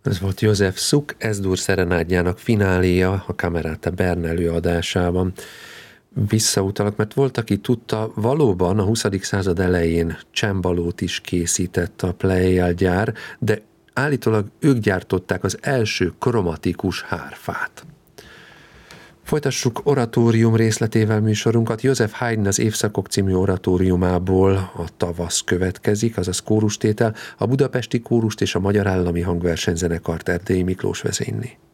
Ez volt József Suk, Ez-dur szerenádjának fináléja a Camerata Bern előadásában. Visszautalak, mert volt, aki tudta, valóban a 20. század elején csembalót is készített a Pleyel gyár, de állítólag ők gyártották az első kromatikus hárfát. Folytassuk oratórium részletével műsorunkat. Joseph Haydn az Évszakok című oratóriumából a tavasz következik, azaz kórustétel, a Budapesti Kórust és a Magyar Állami Hangversenyzenekart Erdélyi Miklós vezényli.